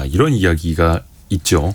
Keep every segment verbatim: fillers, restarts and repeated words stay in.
이런 이야기가 있죠.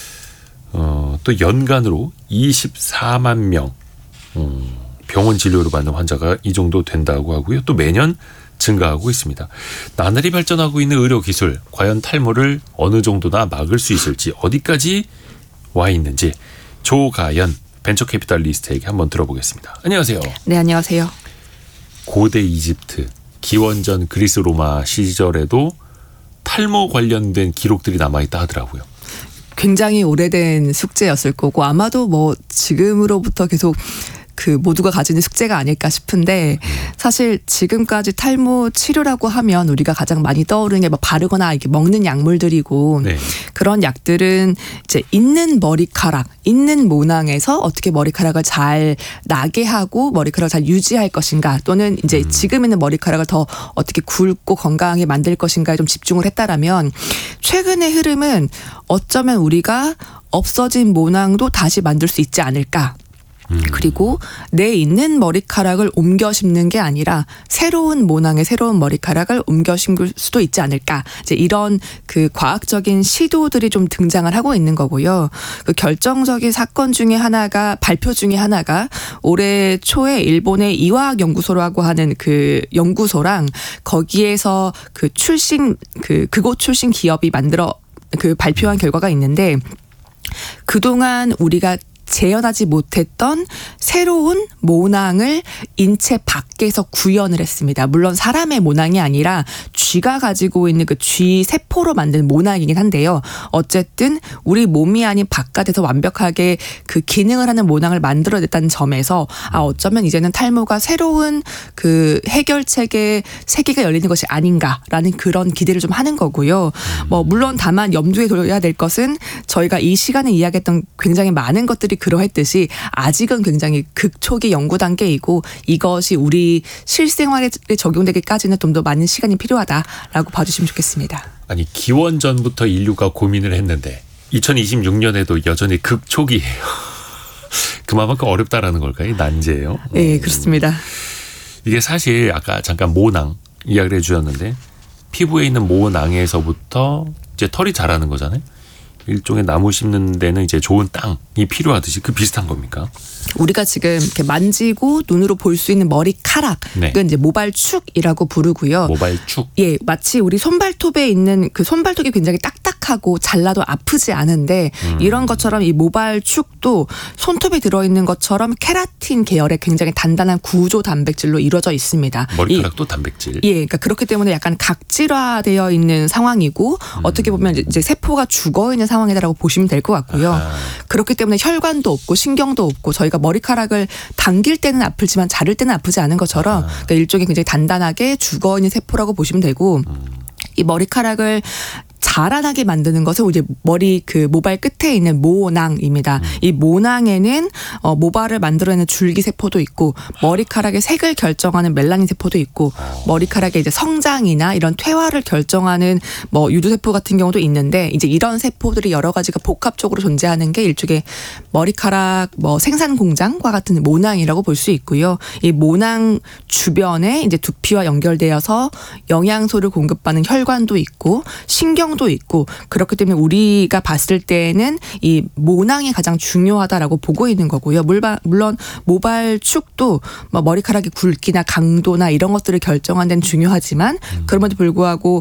어, 또 연간으로 이십사만 명 음, 병원 진료를 받는 환자가 이 정도 된다고 하고요. 또 매년 증가하고 있습니다. 나날이 발전하고 있는 의료기술, 과연 탈모를 어느 정도나 막을 수 있을지, 어디까지 와 있는지 조가연 벤처캐피탈리스트에게 한번 들어보겠습니다. 안녕하세요. 네, 안녕하세요. 고대 이집트, 기원전 그리스 로마 시절에도 탈모 관련된 기록들이 남아있다 하더라고요. 굉장히 오래된 숙제였을 거고 아마도 뭐 지금으로부터 계속 그 모두가 가지는 숙제가 아닐까 싶은데, 사실 지금까지 탈모 치료라고 하면 우리가 가장 많이 떠오르는 게 뭐 바르거나 이렇게 먹는 약물들이고, 네. 그런 약들은 이제 있는 머리카락, 있는 모낭에서 어떻게 머리카락을 잘 나게 하고 머리카락을 잘 유지할 것인가, 또는 이제 음. 지금 있는 머리카락을 더 어떻게 굵고 건강하게 만들 것인가에 좀 집중을 했다라면, 최근의 흐름은 어쩌면 우리가 없어진 모낭도 다시 만들 수 있지 않을까. 음. 그리고 내 있는 머리카락을 옮겨 심는 게 아니라 새로운 모낭의 새로운 머리카락을 옮겨 심을 수도 있지 않을까. 이제 이런 그 과학적인 시도들이 좀 등장을 하고 있는 거고요. 그 결정적인 사건 중에 하나가, 발표 중에 하나가 올해 초에 일본의 이화학 연구소라고 하는 그 연구소랑 거기에서 그 출신 그 그곳 출신 기업이 만들어 그 발표한 결과가 있는데, 그동안 우리가 재현하지 못했던 새로운 모낭을 인체 밖에서 구현을 했습니다. 물론 사람의 모낭이 아니라 쥐가 가지고 있는 그 쥐 세포로 만든 모낭이긴 한데요. 어쨌든 우리 몸이 아닌 바깥에서 완벽하게 그 기능을 하는 모낭을 만들어냈다는 점에서, 아, 어쩌면 이제는 탈모가 새로운 그 해결책의 세계가 열리는 것이 아닌가라는 그런 기대를 좀 하는 거고요. 뭐 물론 다만 염두에 둬야 될 것은, 저희가 이 시간에 이야기했던 굉장히 많은 것들이 그러했듯이 아직은 굉장히 극초기 연구 단계이고, 이것이 우리 실생활에 적용되기까지는 좀 더 많은 시간이 필요하다라고 봐주시면 좋겠습니다. 아니, 기원전부터 인류가 고민을 했는데 이천이십육 년에도 여전히 극초기예요. 그만큼 어렵다라는 걸까요? 난제예요. 네, 그렇습니다. 이게 사실 아까 잠깐 모낭 이야기를 해주셨는데, 피부에 있는 모낭에서부터 이제 털이 자라는 거잖아요. 일종의 나무 심는 데는 이제 좋은 땅이 필요하듯이 그 비슷한 겁니까? 우리가 지금 이렇게 만지고 눈으로 볼 수 있는 머리카락은 네. 이제 모발축이라고 부르고요. 모발축. 예, 마치 우리 손발톱에 있는 그 손발톱이 굉장히 딱딱하고 잘라도 아프지 않은데, 음. 이런 것처럼 이 모발축도 손톱에 들어있는 것처럼 케라틴 계열의 굉장히 단단한 구조 단백질로 이루어져 있습니다. 머리카락도 이, 단백질. 예, 그러니까 그렇기 때문에 약간 각질화되어 있는 상황이고, 음. 어떻게 보면 이제 세포가 죽어 있는 상황이다라고 보시면 될 것 같고요. 아하. 그렇기 때문에 혈관도 없고 신경도 없고, 저희가 머리카락을 당길 때는 아프지만 자를 때는 아프지 않은 것처럼, 그러니까 일종의 굉장히 단단하게 죽어 있는 세포라고 보시면 되고, 음. 이 머리카락을 자라나게 만드는 것은 이제 머리 그 모발 끝에 있는 모낭입니다. 음. 이 모낭에는 어, 모발을 만들어내는 줄기 세포도 있고, 머리카락의 색을 결정하는 멜라닌 세포도 있고, 머리카락의 이제 성장이나 이런 퇴화를 결정하는 뭐 유두 세포 같은 경우도 있는데, 이제 이런 세포들이 여러 가지가 복합적으로 존재하는 게 일종의 머리카락 뭐 생산 공장과 같은 모낭이라고 볼 수 있고요. 이 모낭 주변에 이제 두피와 연결되어서 영양소를 공급받는 혈관도 있고 신경 도 있고, 그렇기 때문에 우리가 봤을 때는 이 모낭이 가장 중요하다라고 보고 있는 거고요. 물론 모발축도 뭐 머리카락의 굵기나 강도나 이런 것들을 결정하는 데는 중요하지만, 그럼에도 불구하고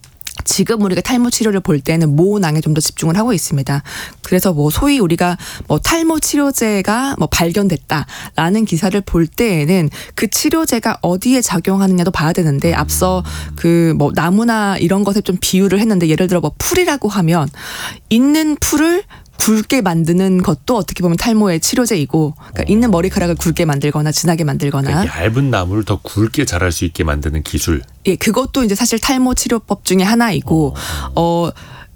지금 우리가 탈모 치료를 볼 때는 모낭에 좀 더 집중을 하고 있습니다. 그래서 뭐 소위 우리가 뭐 탈모 치료제가 뭐 발견됐다라는 기사를 볼 때에는 그 치료제가 어디에 작용하느냐도 봐야 되는데, 앞서 그 뭐 나무나 이런 것에 좀 비유를 했는데, 예를 들어 뭐 풀이라고 하면 있는 풀을 굵게 만드는 것도 어떻게 보면 탈모의 치료제이고, 그러니까 어. 있는 머리카락을 굵게 만들거나 진하게 만들거나, 그러니까 얇은 나무를 더 굵게 자랄 수 있게 만드는 기술. 예, 그것도 이제 사실 탈모 치료법 중에 하나이고, 어, 어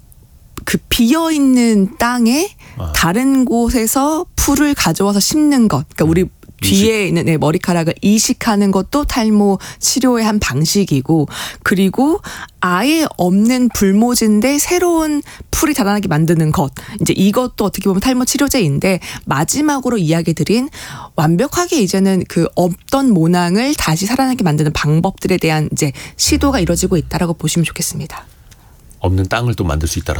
그 비어 있는 땅에 아. 다른 곳에서 풀을 가져와서 심는 것, 그러니까 우리 뒤에 있는 네, 머리카락을 이식하는 것도 탈모 치료의 한 방식이고, 그리고 아예 없는 불모지인데 새로운 풀이 자라나게 만드는 것, 이제 이것도 어떻게 보면 탈모 치료제인데, 마지막으로 이야기 드린 완벽하게 이제는 그 없던 모낭을 다시 살아나게 만드는 방법들에 대한 이제 시도가 이루어지고 있다라고 보시면 좋겠습니다. 없는 땅을 또 만들 수 있다.